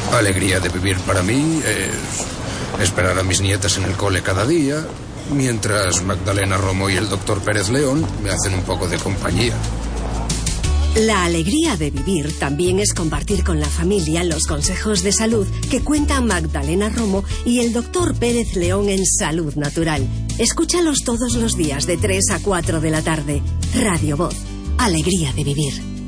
Alegría de vivir para mí es esperar a mis nietas en el cole cada día, mientras Magdalena Romo y el doctor Pérez León me hacen un poco de compañía. La alegría de vivir también es compartir con la familia los consejos de salud que cuentan Magdalena Romo y el doctor Pérez León en Salud Natural. Escúchalos todos los días de 3 a 4 de la tarde. Radio Voz. Alegría de vivir.